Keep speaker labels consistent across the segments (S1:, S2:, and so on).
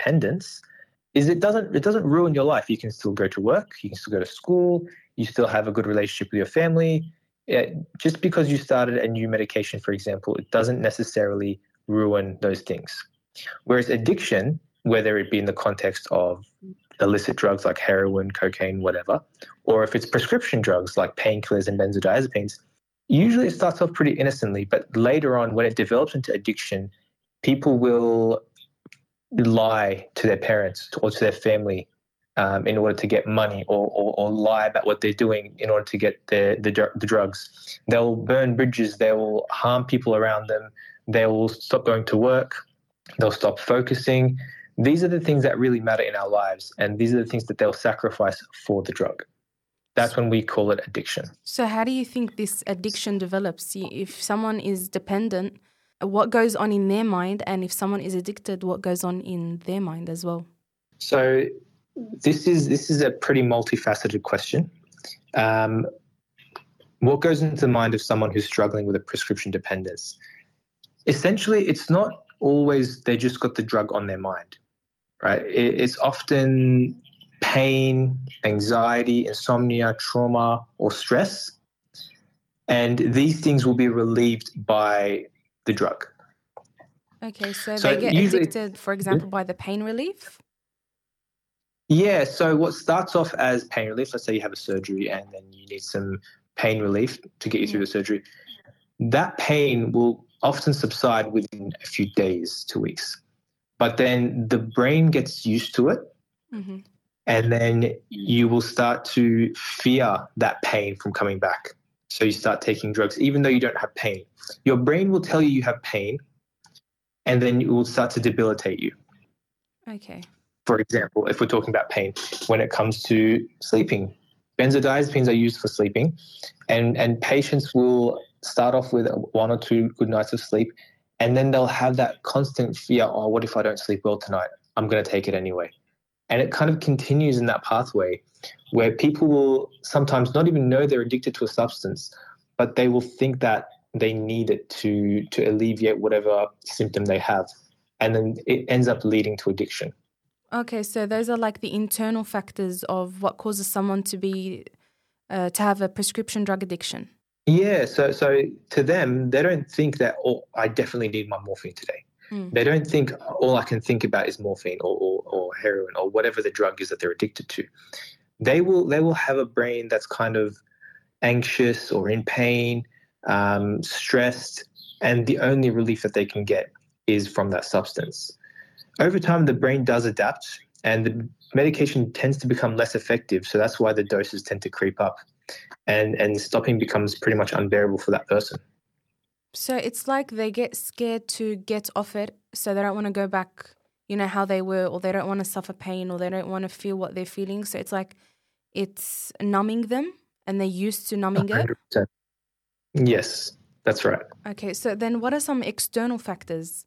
S1: dependence is it doesn't ruin your life. You can still go to work, you can still go to school, you still have a good relationship with your family. Just because you started a new medication, for example, it doesn't necessarily ruin those things. Whereas addiction, whether it be in the context of illicit drugs like heroin, cocaine, whatever, or if it's prescription drugs like painkillers and benzodiazepines, usually it starts off pretty innocently, but later on when it develops into addiction, people will lie to their parents or to their family in order to get money, or lie about what they're doing in order to get the drugs. They'll burn bridges. They will harm people around them. They will stop going to work. They'll stop focusing. These are the things that really matter in our lives, and these are the things that they'll sacrifice for the drug. That's when we call it addiction.
S2: So how do you think this addiction develops? If someone is dependent, what goes on in their mind? And if someone is addicted, what goes on in their mind as well?
S1: So this is a pretty multifaceted question. What goes into the mind of someone who's struggling with a prescription dependence? Essentially, it's not always they just got the drug on their mind, right? It's often pain, anxiety, insomnia, trauma, or stress. And these things will be relieved by the drug.
S2: Okay, so they get addicted, for example, by the pain relief?
S1: Yeah, so what starts off as pain relief, let's say you have a surgery and then you need some pain relief to get you through the surgery, that pain will often subside within a few days to weeks. But then the brain gets used to it, and then you will start to fear that pain from coming back. So you start taking drugs even though you don't have pain. Your brain will tell you you have pain, and then it will start to debilitate you.
S2: Okay.
S1: For example, if we're talking about pain, when it comes to sleeping, benzodiazepines are used for sleeping, and patients will start off with 1 or 2 good nights of sleep, and then they'll have that constant fear, oh, what if I don't sleep well tonight? I'm going to take it anyway. And it kind of continues in that pathway where people will sometimes not even know they're addicted to a substance, but they will think that they need it to alleviate whatever symptom they have. And then it ends up leading to addiction.
S2: Okay, so those are like the internal factors of what causes someone to have a prescription drug addiction.
S1: Yeah, so to them, they don't think that, oh, I definitely need my morphine today. They don't think all I can think about is morphine or heroin or whatever the drug is that they're addicted to. They will have a brain that's kind of anxious or in pain, stressed, and the only relief that they can get is from that substance. Over time, the brain does adapt, and the medication tends to become less effective. So that's why the doses tend to creep up, and stopping becomes pretty much unbearable for that person.
S2: So it's like they get scared to get off it, so they don't want to go back, how they were, or they don't want to suffer pain, or they don't want to feel what they're feeling. So it's like it's numbing them, and they're used to numbing 100%.
S1: It. Yes, that's right.
S2: Okay, so then what are some external factors?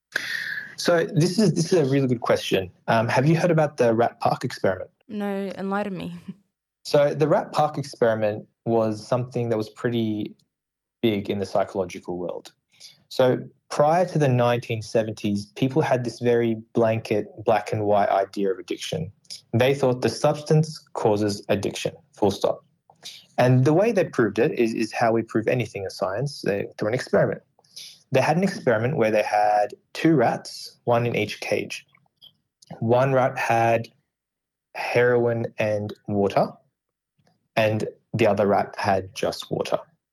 S1: So this is a really good question. Have you heard about the Rat Park experiment?
S2: No, enlighten me.
S1: So the Rat Park experiment was something that was pretty big in the psychological world. So prior to the 1970s, people had this very blanket black and white idea of addiction. They thought the substance causes addiction, full stop. And the way they proved it is how we prove anything in science, through an experiment. They had an experiment where they had 2 rats, 1 in each cage. One rat had heroin and water, and the other rat had just water.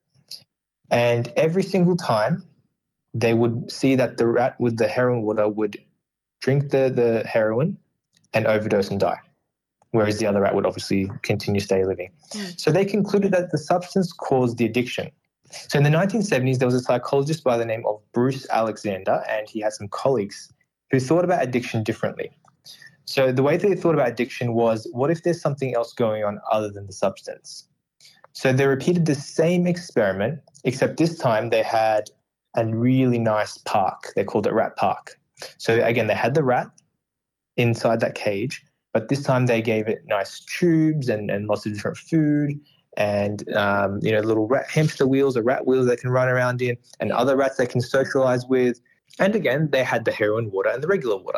S1: And every single time, they would see that the rat with the heroin water would drink the heroin and overdose and die, whereas the other rat would obviously continue to stay living. So they concluded that the substance caused the addiction. So in the 1970s, there was a psychologist by the name of Bruce Alexander, and he had some colleagues who thought about addiction differently. So the way they thought about addiction was, what if there's something else going on other than the substance? So they repeated the same experiment, except this time they had a really nice park. They called it Rat Park. So again, they had the rat inside that cage, but this time they gave it nice tubes and lots of different food and little hamster wheels or rat wheels they can run around in, and other rats they can socialize with. And again, they had the heroin water and the regular water.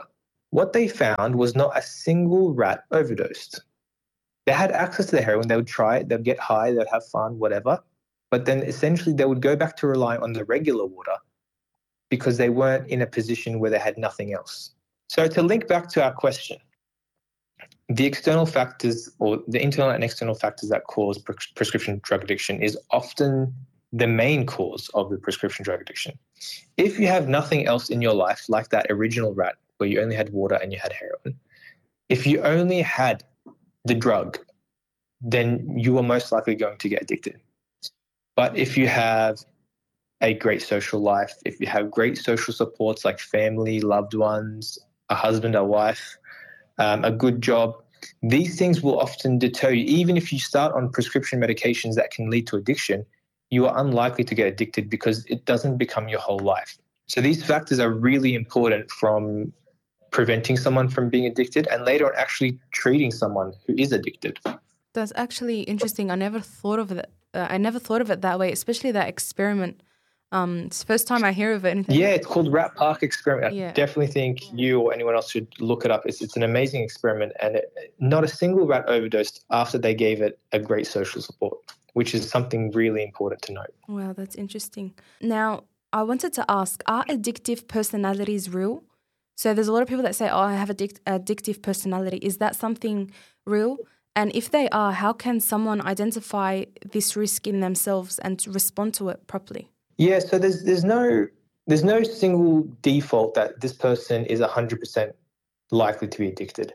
S1: what they found was not a single rat overdosed. They had access to the heroin. They would try it. They'd get high. They'd have fun, whatever. But then essentially they would go back to relying on the regular water because they weren't in a position where they had nothing else. So to link back to our question, the external factors or the internal and external factors that cause prescription drug addiction is often the main cause of the prescription drug addiction. If you have nothing else in your life, like that original rat where you only had water and you had heroin, if you only had the drug, then you are most likely going to get addicted. But if you have a great social life, if you have great social supports like family, loved ones, a husband, a wife, a good job, these things will often deter you. Even if you start on prescription medications that can lead to addiction, you are unlikely to get addicted because it doesn't become your whole life. So these factors are really important from preventing someone from being addicted and later on actually treating someone who is addicted.
S2: That's actually interesting. I never thought of it. That way, especially that experiment. It's the first time I hear of it.
S1: Yeah, it's called Rat Park Experiment.
S2: Yeah.
S1: I definitely think you or anyone else should look it up. It's an amazing experiment, and not a single rat overdosed after they gave it a great social support, which is something really important to note.
S2: Wow, that's interesting. Now, I wanted to ask, are addictive personalities real? So there's a lot of people that say, oh, I have addictive personality. Is that something real? And if they are, how can someone identify this risk in themselves and respond to it properly?
S1: Yeah, so there's no single default that this person is 100% likely to be addicted.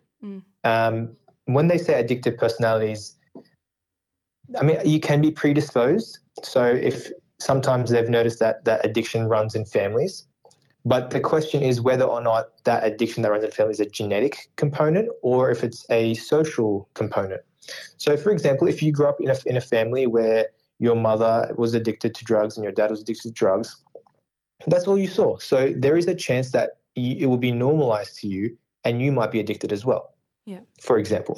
S1: When they say addictive personalities, I mean, you can be predisposed. So if sometimes they've noticed that addiction runs in families, but the question is whether or not that addiction that runs in families is a genetic component or if it's a social component. So, for example, if you grew up in a family where your mother was addicted to drugs and your dad was addicted to drugs, that's all you saw. So there is a chance that it will be normalized to you and you might be addicted as well, for example.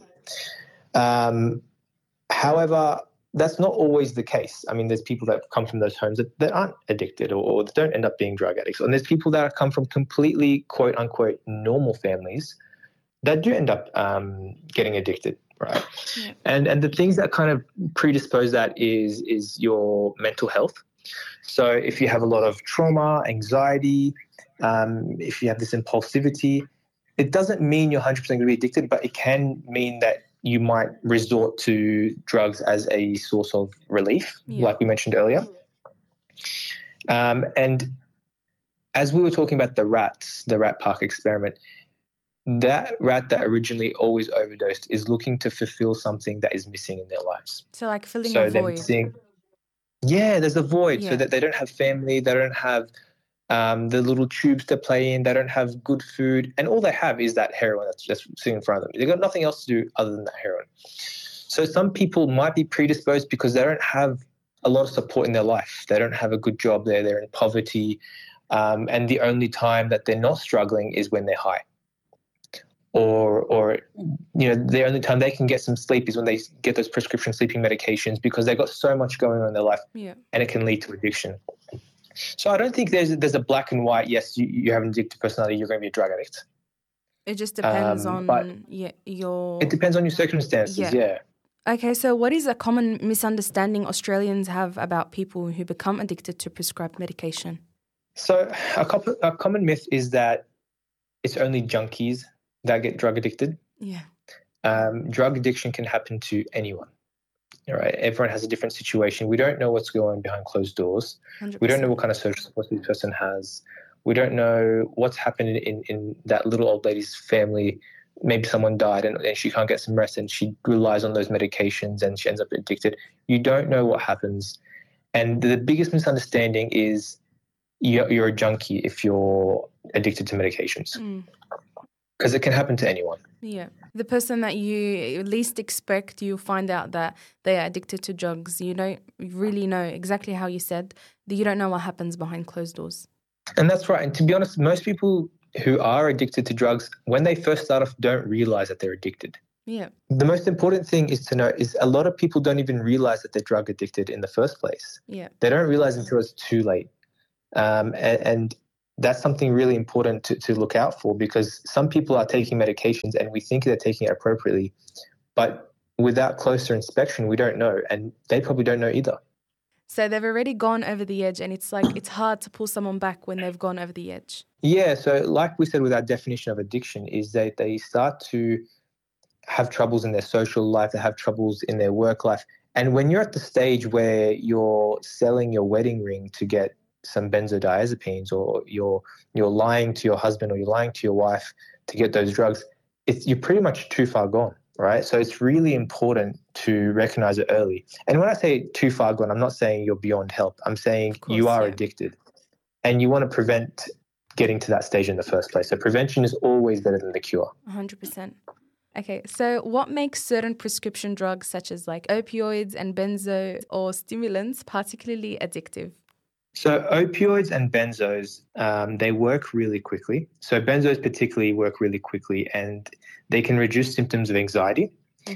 S1: However, that's not always the case. I mean, there's people that come from those homes that aren't addicted or don't end up being drug addicts. And there's people that come from completely, quote unquote, normal families that do end up getting addicted, right? Yeah. And the things that kind of predispose that is your mental health. So if you have a lot of trauma, anxiety, if you have this impulsivity, it doesn't mean you're 100% going to be addicted, but it can mean that you might resort to drugs as a source of relief, like we mentioned earlier. And as we were talking about the Rat Park experiment, that rat that originally always overdosed is looking to fulfill something that is missing in their lives.
S2: So like filling a void.
S1: There's a void. So that they don't have family, they don't have the little tubes to play in, they don't have good food, and all they have is that heroin that's just sitting in front of them. They've got nothing else to do other than that heroin. So some people might be predisposed because they don't have a lot of support in their life. They don't have a good job there. They're in poverty. And the only time that they're not struggling is when they're high. Or the only time they can get some sleep is when they get those prescription sleeping medications because they've got so much going on in their life and it can lead to addiction. So I don't think there's a black and white, yes, you have an addictive personality, you're going to be a drug addict.
S2: It just depends on your...
S1: It depends on your circumstances, yeah.
S2: Okay, so what is a common misunderstanding Australians have about people who become addicted to prescribed medication?
S1: So a common myth is that it's only junkies that get drug addicted.
S2: Yeah.
S1: Drug addiction can happen to anyone. All right. Everyone has a different situation. We don't know what's going on behind closed doors. 100%. We don't know what kind of social support this person has. We don't know what's happened in that little old lady's family. Maybe someone died and she can't get some rest and she relies on those medications and she ends up addicted. You don't know what happens. And the biggest misunderstanding is you're a junkie if you're addicted to medications. Because it can happen to anyone.
S2: Yeah. The person that you least expect, you find out that they are addicted to drugs. You don't really know exactly how you said that you don't know what happens behind closed doors.
S1: And that's right. And to be honest, most people who are addicted to drugs, when they first start off, don't realize that they're addicted.
S2: Yeah.
S1: The most important thing is to know is a lot of people don't even realize that they're drug addicted in the first place.
S2: Yeah.
S1: They don't realize until it's too late. And that's something really important to look out for, because some people are taking medications and we think they're taking it appropriately, but without closer inspection, we don't know, and they probably don't know either.
S2: So they've already gone over the edge, and it's like it's hard to pull someone back when they've gone over the edge.
S1: Yeah, so like we said with our definition of addiction is that they start to have troubles in their social life, they have troubles in their work life. And when you're at the stage where you're selling your wedding ring to get some benzodiazepines, or you're lying to your husband or you're lying to your wife to get those drugs, you're pretty much too far gone, right? So it's really important to recognize it early. And when I say too far gone, I'm not saying you're beyond help. I'm saying you are addicted, and you want to prevent getting to that stage in the first place. So prevention is always better than the cure.
S2: 100%. Okay, so what makes certain prescription drugs such as like opioids and benzo or stimulants particularly addictive?
S1: So opioids and benzos, they work really quickly. So benzos particularly work really quickly, and they can reduce symptoms of anxiety.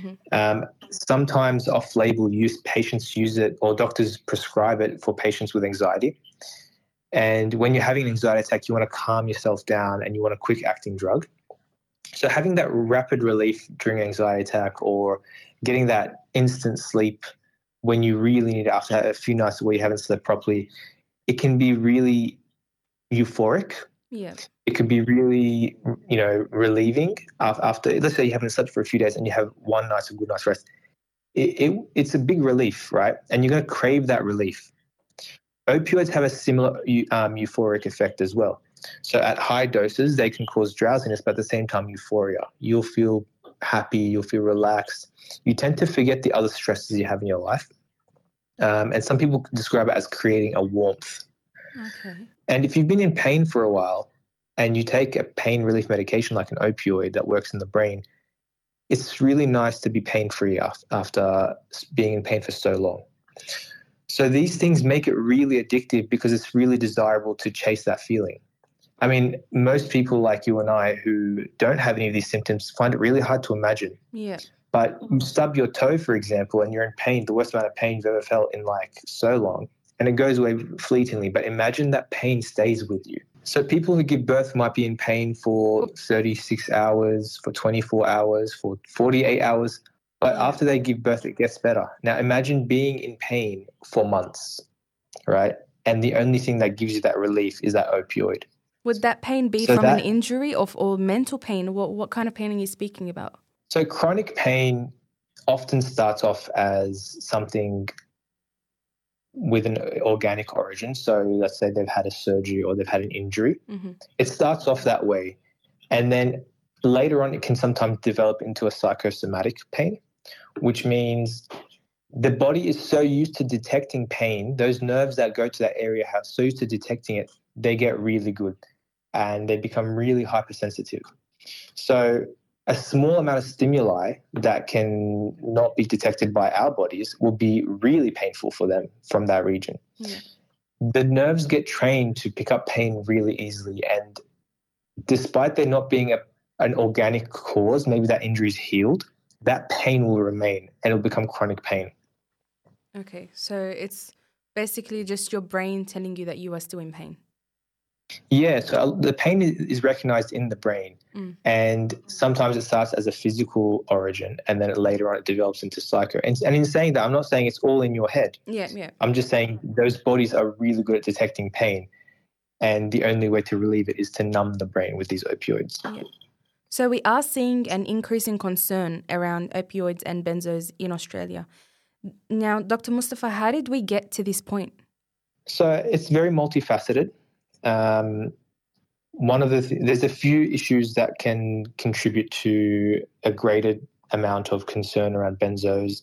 S1: Sometimes off-label use, patients use it, or doctors prescribe it for patients with anxiety. And when you're having an anxiety attack, you want to calm yourself down and you want a quick-acting drug. So having that rapid relief during an anxiety attack, or getting that instant sleep when you really need it after a few nights where you haven't slept properly, it can be really euphoric.
S2: Yeah.
S1: It could be really, relieving after, let's say you haven't slept for a few days and you have one night of good night's rest. It's a big relief, right? And you're going to crave that relief. Opioids have a similar euphoric effect as well. So at high doses, they can cause drowsiness, but at the same time, euphoria. You'll feel happy, you'll feel relaxed. You tend to forget the other stresses you have in your life. And some people describe it as creating a warmth.
S2: Okay. And
S1: if you've been in pain for a while and you take a pain relief medication like an opioid that works in the brain, it's really nice to be pain-free after being in pain for so long. So these things make it really addictive because it's really desirable to chase that feeling. I mean, most people like you and I who don't have any of these symptoms find it really hard to imagine.
S2: Yeah.
S1: But you stub your toe, for example, and you're in pain, the worst amount of pain you've ever felt in like so long, and it goes away fleetingly. But imagine that pain stays with you. So people who give birth might be in pain for 36 hours, for 24 hours, for 48 hours. But after they give birth, it gets better. Now, imagine being in pain for months, right? And the only thing that gives you that relief is that opioid.
S2: Would that pain be from an injury or mental pain? What kind of pain are you speaking about?
S1: So chronic pain often starts off as something with an organic origin. So let's say they've had a surgery or they've had an injury. Mm-hmm. It starts off that way. And then later on, it can sometimes develop into a psychosomatic pain, which means the body is so used to detecting pain, those nerves that go to that area are so used to detecting it, they get really good and they become really hypersensitive. So a small amount of stimuli that can not be detected by our bodies will be really painful for them from that region. Yeah. The nerves get trained to pick up pain really easily, and despite there not being an organic cause, maybe that injury is healed, that pain will remain and it'll become chronic pain.
S2: Okay, so it's basically just your brain telling you that you are still in pain.
S1: Yeah, so the pain is recognized in the brain, and sometimes it starts as a physical origin, and then later on it develops into psycho. And in saying that, I'm not saying it's all in your head.
S2: Yeah.
S1: I'm just saying those bodies are really good at detecting pain, and the only way to relieve it is to numb the brain with these opioids.
S2: Yeah. So we are seeing an increasing concern around opioids and benzos in Australia. Now, Dr. Mustafa, how did we get to this point?
S1: So it's very multifaceted. There's a few issues that can contribute to a greater amount of concern around benzos.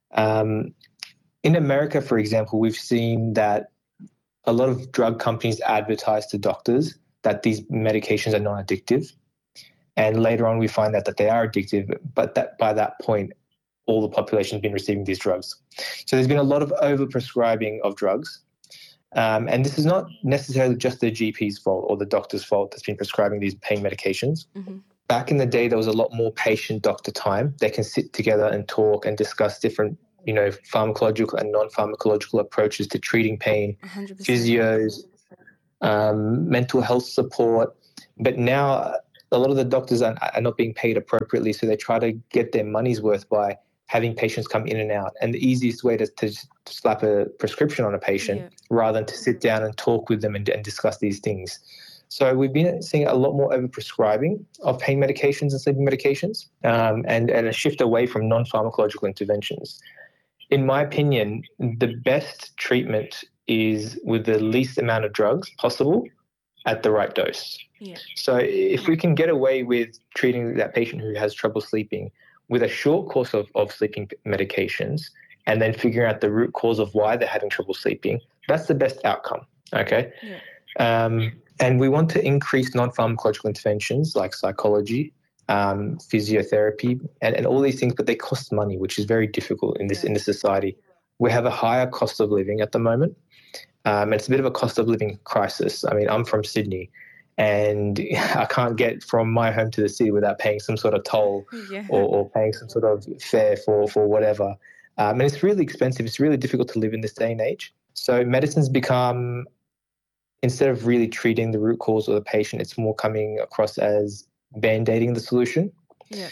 S1: In America, for example, we've seen that a lot of drug companies advertise to doctors that these medications are non-addictive. And later on, we find out that they are addictive, but that by that point, all the population has been receiving these drugs. So there's been a lot of overprescribing of drugs. And this is not necessarily just the GP's fault or the doctor's fault that's been prescribing these pain medications. Mm-hmm. Back in the day, there was a lot more patient-doctor time. They can sit together and talk and discuss different, pharmacological and non-pharmacological approaches to treating pain,
S2: 100%.
S1: physios, mental health support. But now a lot of the doctors are not being paid appropriately, so they try to get their money's worth by having patients come in and out. And the easiest way to slap a prescription on a patient rather than to sit down and talk with them and discuss these things. So we've been seeing a lot more overprescribing of pain medications and sleeping medications, and a shift away from non-pharmacological interventions. In my opinion, the best treatment is with the least amount of drugs possible at the right dose.
S2: Yeah.
S1: So if we can get away with treating that patient who has trouble sleeping with a short course of sleeping medications and then figuring out the root cause of why they're having trouble sleeping, that's the best outcome, okay?
S2: Yeah.
S1: And we want to increase non-pharmacological interventions like psychology, physiotherapy, and all these things, but they cost money, which is very difficult in this society. We have a higher cost of living at the moment. And it's a bit of a cost of living crisis. I mean, I'm from Sydney, and I can't get from my home to the city without paying some sort of toll or paying some sort of fare for whatever. And it's really expensive. It's really difficult to live in this day and age. So medicine's become, instead of really treating the root cause of the patient, it's more coming across as band-aiding the solution.
S2: Yeah.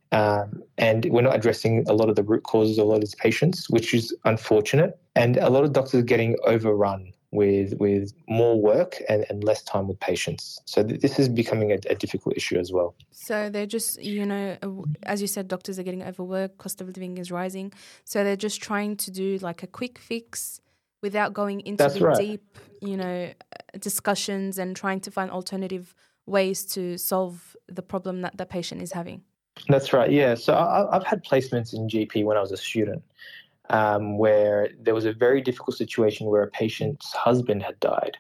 S1: And we're not addressing a lot of the root causes of a lot of these patients, which is unfortunate. And a lot of doctors are getting overrun with more work and less time with patients. So this is becoming a difficult issue as well.
S2: So they're just, as you said, doctors are getting overworked, cost of living is rising. So they're just trying to do like a quick fix without going into deep, discussions and trying to find alternative ways to solve the problem that the patient is having.
S1: That's right, yeah. So I've had placements in GP when I was a student, where there was a very difficult situation where a patient's husband had died.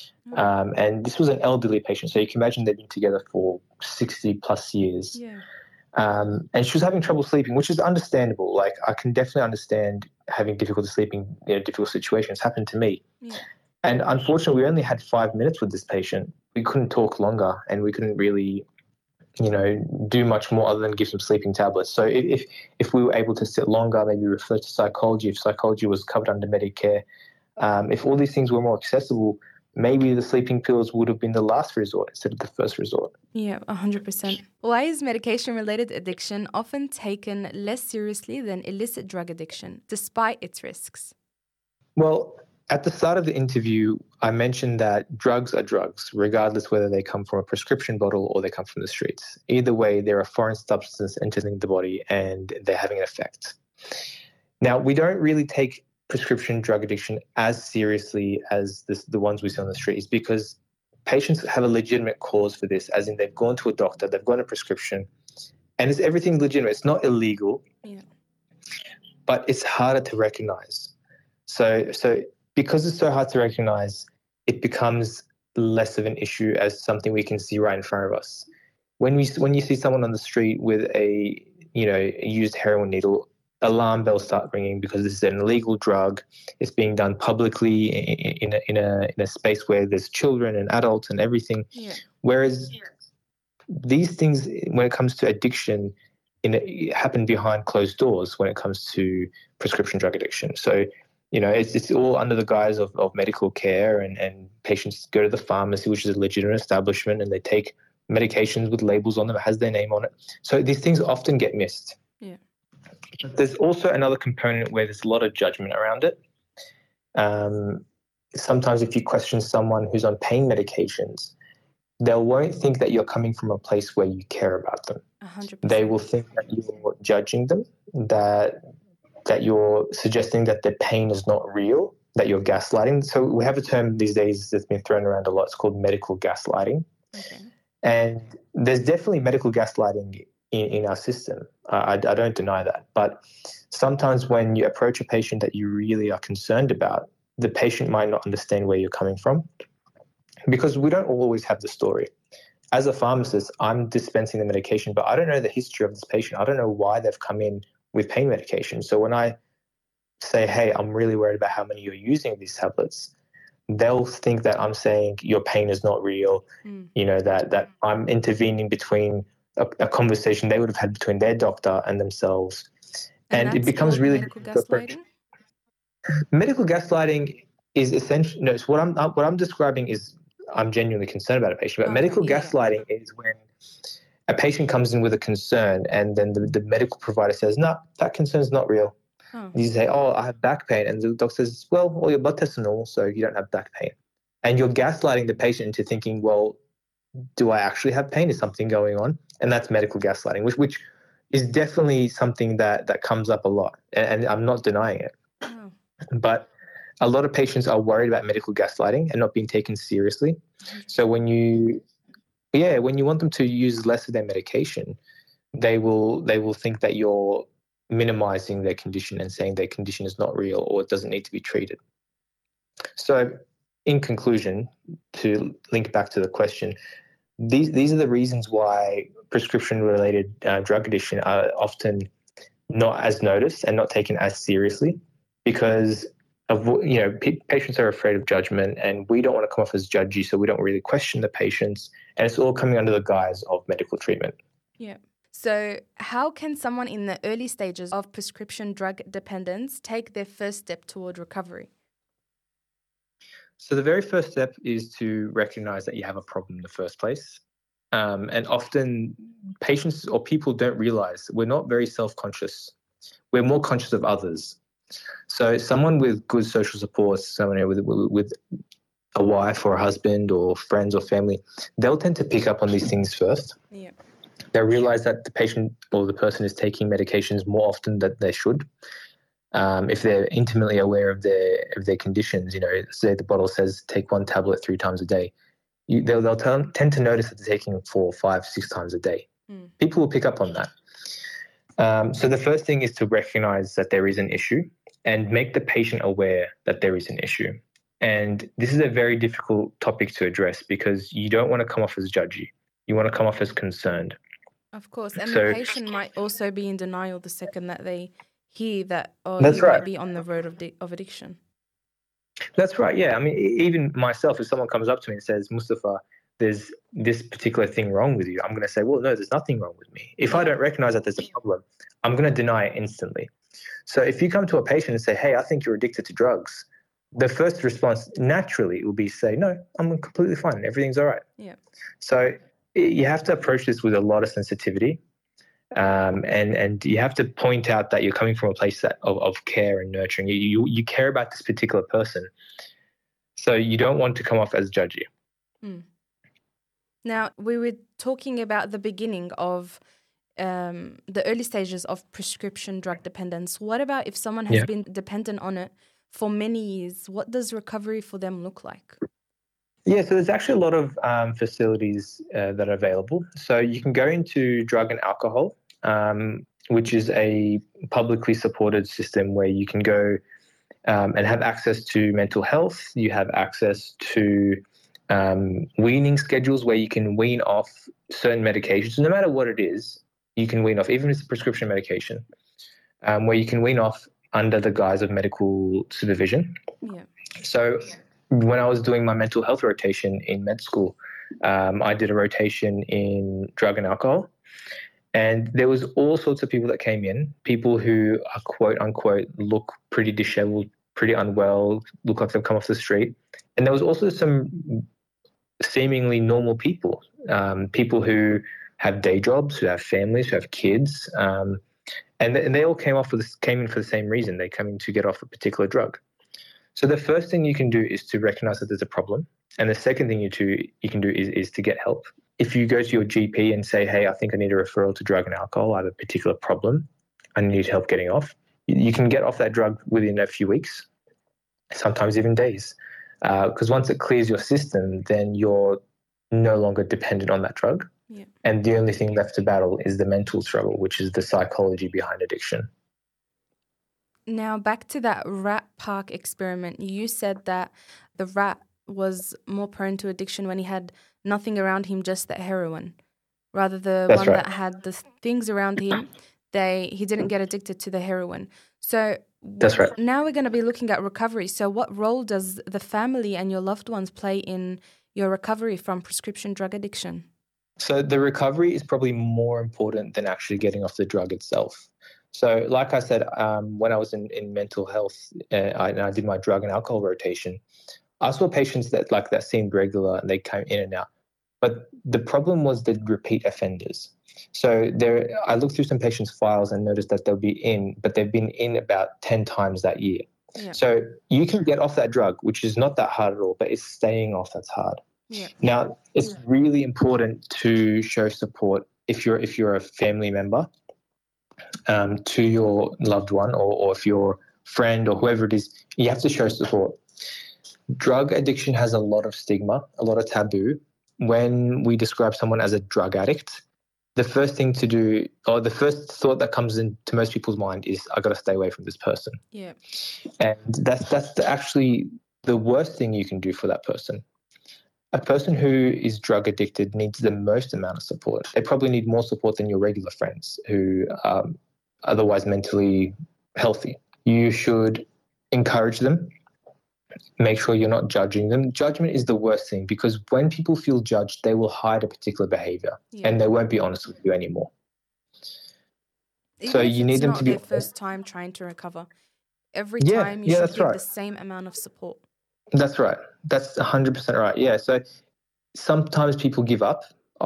S1: And this was an elderly patient, so you can imagine they'd been together for 60 plus years.
S2: Yeah.
S1: And she was having trouble sleeping, which is understandable. Like, I can definitely understand having difficulty sleeping in difficult situations. Happened to me.
S2: Yeah.
S1: And unfortunately, we only had 5 minutes with this patient. We couldn't talk longer, and we couldn't really do much more other than give some sleeping tablets. So if we were able to sit longer, maybe refer to psychology, if psychology was covered under Medicare, if all these things were more accessible, maybe the sleeping pills would have been the last resort instead of the first resort.
S2: Yeah, 100%. Why is medication-related addiction often taken less seriously than illicit drug addiction, despite its risks?
S1: Well, at the start of the interview, I mentioned that drugs are drugs, regardless whether they come from a prescription bottle or they come from the streets. Either way, they're a foreign substance entering the body and they're having an effect. Now, we don't really take prescription drug addiction as seriously as the ones we see on the streets, because patients have a legitimate cause for this, as in they've gone to a doctor, they've got a prescription, and it's everything legitimate. It's not illegal, but it's harder to recognize. So because it's so hard to recognize, it becomes less of an issue as something we can see right in front of us. When you see someone on the street with a used heroin needle, alarm bells start ringing because this is an illegal drug. It's being done publicly in a space where there's children and adults and everything. Yeah. Whereas these things, when it comes to addiction, happen behind closed doors when it comes to prescription drug addiction. So it's all under the guise of medical care, and patients go to the pharmacy, which is a legitimate establishment, and they take medications with labels on them, it has their name on it. So these things often get missed.
S2: Yeah.
S1: But there's also another component where there's a lot of judgment around it. Sometimes if you question someone who's on pain medications, they won't think that you're coming from a place where you care about them.
S2: 100%.
S1: They will think that you're judging them, that you're suggesting that their pain is not real, that you're gaslighting. So we have a term these days that's been thrown around a lot. It's called medical gaslighting.
S2: Okay.
S1: And there's definitely medical gaslighting in our system. I don't deny that. But sometimes when you approach a patient that you really are concerned about, the patient might not understand where you're coming from, because we don't always have the story. As a pharmacist, I'm dispensing the medication, but I don't know the history of this patient. I don't know why they've come in with pain medication. So when I say, hey, I'm really worried about how many you're using of these tablets, they'll think that I'm saying your pain is not real, that I'm intervening between a conversation they would have had between their doctor and themselves. And it becomes really
S2: medical gaslighting?
S1: Medical gaslighting is essentially, no, so what I'm describing is I'm genuinely concerned about a patient. But
S2: Okay,
S1: medical
S2: yeah.
S1: gaslighting is when a patient comes in with a concern and then the medical provider says, no, that concern is not real.
S2: Oh,
S1: You say, oh, I have back pain. And the doctor says, well, all your blood tests are normal, so you don't have back pain. And you're gaslighting the patient into thinking, well, do I actually have pain? Is something going on? And that's medical gaslighting, which is definitely something that comes up a lot. And I'm not denying it.
S2: oh.
S1: But a lot of patients are worried about medical gaslighting and not being taken seriously. So when you want them to use less of their medication, they will think that you're minimizing their condition and saying their condition is not real or it doesn't need to be treated. So in conclusion, to link back to the question, these are the reasons why prescription-related drug addiction are often not as noticed and not taken as seriously because of, patients are afraid of judgment, and we don't want to come off as judgy, so we don't really question the patients, and it's all coming under the guise of medical treatment.
S2: Yeah. So how can someone in the early stages of prescription drug dependence take their first step toward recovery?
S1: So the very first step is to recognize that you have a problem in the first place. And often patients or people don't realize we're not very self-conscious. We're more conscious of others. So someone with good social support, someone with a wife or a husband or friends or family, they'll tend to pick up on these things first.
S2: Yeah.
S1: They'll realize that the patient or the person is taking medications more often than they should. If they're intimately aware of their conditions, say the bottle says take 1 tablet 3 times a day, they'll tend to notice that they're taking 4, 5, 6 times a day. People will pick up on that. So the first thing is to recognize that there is an issue and make the patient aware that there is an issue. And this is a very difficult topic to address because you don't want to come off as judgy. You want to come off as concerned.
S2: Of course. And the patient might also be in denial the second that they hear that,
S1: That's
S2: he
S1: right.
S2: might be on the road of addiction.
S1: That's right, yeah. I mean, even myself, if someone comes up to me and says, Mustafa, there's this particular thing wrong with you, I'm going to say, well, no, there's nothing wrong with me. If I don't recognize that there's a problem, I'm going to deny it instantly. So if you come to a patient and say, hey, I think you're addicted to drugs, the first response naturally will be say, no, I'm completely fine. Everything's all right.
S2: Yeah.
S1: So you have to approach this with a lot of sensitivity. And you have to point out that you're coming from a place of care and nurturing. You care about this particular person. So you don't want to come off as judgy.
S2: Now, we were talking about the beginning of the early stages of prescription drug dependence. What about if someone has been dependent on it for many years? What does recovery for them look like?
S1: Yeah, so there's actually a lot of facilities that are available. So you can go into drug and alcohol, which is a publicly supported system where you can go and have access to mental health. You have access to weaning schedules where you can wean off certain medications. So no matter what it is, you can wean off, even if it's a prescription medication, where you can wean off under the guise of medical supervision.
S2: Yeah.
S1: So when I was doing my mental health rotation in med school, I did a rotation in drug and alcohol. And there was all sorts of people that came in, people who are quote unquote look pretty disheveled, pretty unwell, look like they've come off the street. And there was also some seemingly normal people, people who have day jobs, who have families, who have kids. And they all came in for the same reason. They come in to get off a particular drug. So the first thing you can do is to recognize that there's a problem. And the second thing you can do is to get help. If you go to your GP and say, hey, I think I need a referral to drug and alcohol, I have a particular problem, I need help getting off, you can get off that drug within a few weeks, sometimes even days. Because once it clears your system, then you're no longer dependent on that drug.
S2: Yeah.
S1: And the only thing left to battle is the mental struggle, which is the psychology behind addiction.
S2: Now, back to that rat park experiment. You said that the rat was more prone to addiction when he had nothing around him, just that heroin. Rather,
S1: That's
S2: one
S1: right.
S2: that had the things around him, he didn't get addicted to the heroin. So
S1: That's right.
S2: now we're going to be looking at recovery. So what role does the family and your loved ones play in your recovery from prescription drug addiction?
S1: So the recovery is probably more important than actually getting off the drug itself. So like I said, when I was in mental health and I did my drug and alcohol rotation, I saw patients that seemed regular and they came in and out. But the problem was the repeat offenders. So I looked through some patients' files and noticed that they'll be in, but they've been in about 10 times that year.
S2: Yeah.
S1: So you can get off that drug, which is not that hard at all, but it's staying off that's hard.
S2: Yeah.
S1: Now, it's really important to show support if you're a family member to your loved one, or if your friend or whoever it is, you have to show support. Drug addiction has a lot of stigma, a lot of taboo. When we describe someone as a drug addict, the first thing to do, or the first thought that comes into most people's mind is, I got to stay away from this person.
S2: Yeah.
S1: And that's actually the worst thing you can do for that person. A person who is drug addicted needs the most amount of support. They probably need more support than your regular friends who are otherwise mentally healthy. You should encourage them. Make sure you're not judging them. Judgment is the worst thing, because when people feel judged, they will hide a particular behavior and they won't be honest with you anymore.
S2: Even
S1: so
S2: if
S1: you need them to be
S2: their first time trying to recover. Every time you should give the same amount of support.
S1: That's right. That's 100% right. Yeah. So sometimes people give up.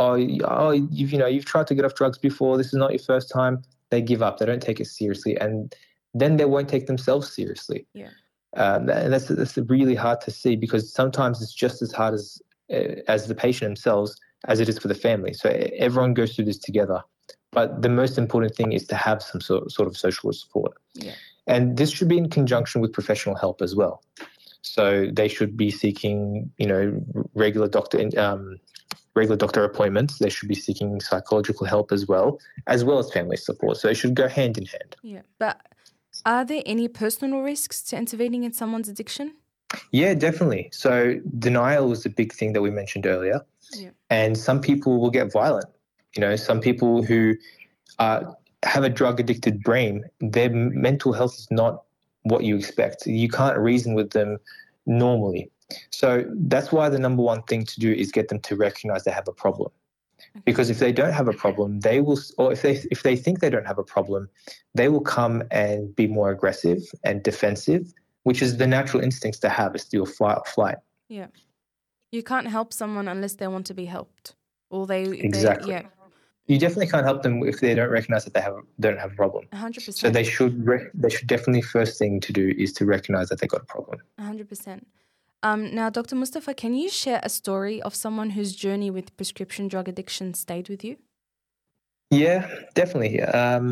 S1: You've tried to get off drugs before. This is not your first time. They give up. They don't take it seriously, and then they won't take themselves seriously.
S2: Yeah.
S1: That's really hard to see, because sometimes it's just as hard as the patient themselves as it is for the family. So everyone goes through this together. But the most important thing is to have some sort of social support.
S2: Yeah.
S1: And this should be in conjunction with professional help as well. So they should be seeking, regular doctor appointments. They should be seeking psychological help as well as family support. So it should go hand in hand.
S2: Yeah. But are there any personal risks to intervening in someone's addiction?
S1: Yeah, definitely. So denial was the big thing that we mentioned earlier.
S2: Yeah.
S1: And some people will get violent. Some people who have a drug-addicted brain, their mental health is not what you expect. You can't reason with them normally. So that's why the number one thing to do is get them to recognize they have a problem. Okay. Because if they don't have a problem, they will, or if they think they don't have a problem, they will come and be more aggressive and defensive, which is the natural instincts to have, is still flight.
S2: Yeah. You can't help someone unless they want to be helped. Or
S1: Exactly.
S2: Yeah.
S1: You definitely can't help them if they don't recognize that they don't have a problem.
S2: 100%.
S1: So they should definitely, first thing to do is to recognize that they got a problem.
S2: 100%. Now, Dr. Mustafa, can you share a story of someone whose journey with prescription drug addiction stayed with you?
S1: Yeah, definitely.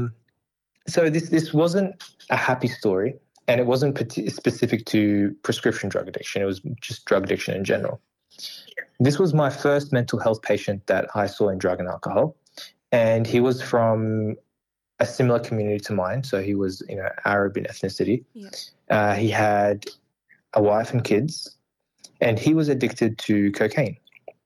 S1: So this wasn't a happy story, and it wasn't specific to prescription drug addiction. It was just drug addiction in general. This was my first mental health patient that I saw in drug and alcohol. And he was from a similar community to mine. So he was, Arab in ethnicity. Yeah. He had a wife and kids, and he was addicted to cocaine.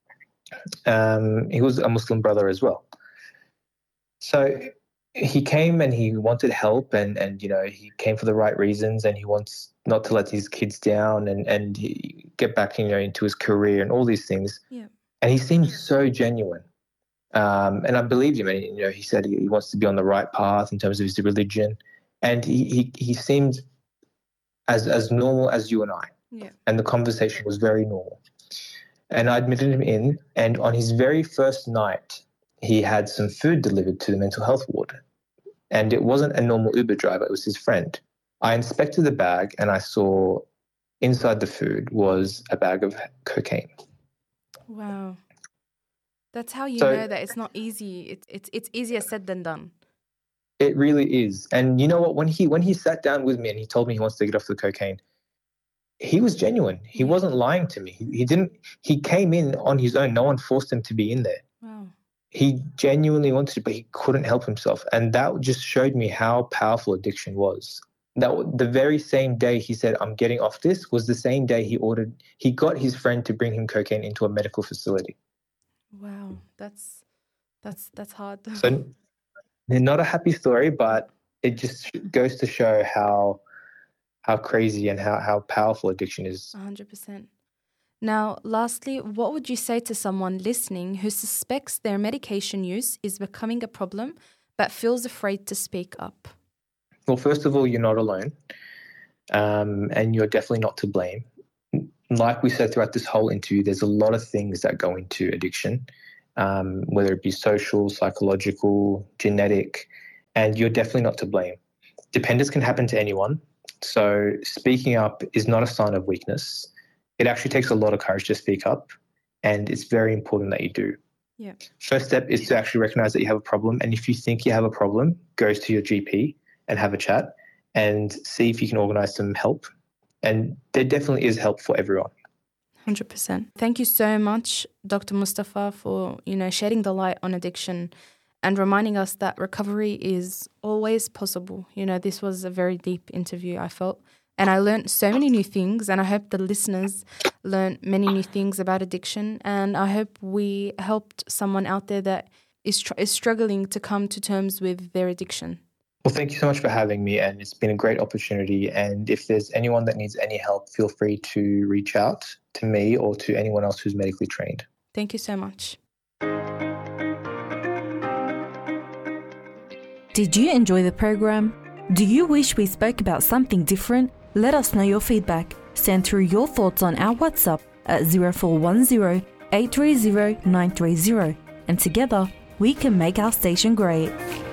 S1: He was a Muslim brother as well. So he came and he wanted help, and he came for the right reasons, and he wants not to let his kids down and get back, into his career and all these things.
S2: Yeah.
S1: And he seemed so genuine. And I believed him. And, he said he wants to be on the right path in terms of his religion. And he seemed as normal as you and I.
S2: Yeah.
S1: And the conversation was very normal. And I admitted him in. And on his very first night, he had some food delivered to the mental health ward. And it wasn't a normal Uber driver. It was his friend. I inspected the bag, and I saw inside the food was a bag of cocaine.
S2: Wow. That's how you know that it's not easy. It's easier said than done.
S1: It really is. And you know what? When he sat down with me and he told me he wants to get off the cocaine, he was genuine. He wasn't lying to me. He came in on his own. No one forced him to be in there.
S2: Wow.
S1: He genuinely wanted to, but he couldn't help himself. And that just showed me how powerful addiction was. That the very same day he said, I'm getting off this, was the same day he got his friend to bring him cocaine into a medical facility.
S2: Wow, that's hard.
S1: So not a happy story, but it just goes to show how crazy and how powerful addiction is.
S2: 100%. Now, lastly, what would you say to someone listening who suspects their medication use is becoming a problem but feels afraid to speak up?
S1: Well, first of all, you're not alone, and you're definitely not to blame. like we said throughout this whole interview, there's a lot of things that go into addiction, whether it be social, psychological, genetic, and you're definitely not to blame. Dependence can happen to anyone. So speaking up is not a sign of weakness. It actually takes a lot of courage to speak up, and it's very important that you do.
S2: Yeah.
S1: First step is to actually recognize that you have a problem. And if you think you have a problem, go to your GP and have a chat and see if you can organize some help. And there definitely is help for everyone.
S2: 100%. Thank you so much, Dr. Mustafa, for, shedding the light on addiction and reminding us that recovery is always possible. This was a very deep interview, I felt. And I learned so many new things, and I hope the listeners learned many new things about addiction. And I hope we helped someone out there that is struggling to come to terms with their addiction.
S1: Well, thank you so much for having me, and it's been a great opportunity. And if there's anyone that needs any help, feel free to reach out to me or to anyone else who's medically trained.
S2: Thank you so much.
S3: Did you enjoy the program? Do you wish we spoke about something different? Let us know your feedback. Send through your thoughts on our WhatsApp at 0410 830 930, and together we can make our station great.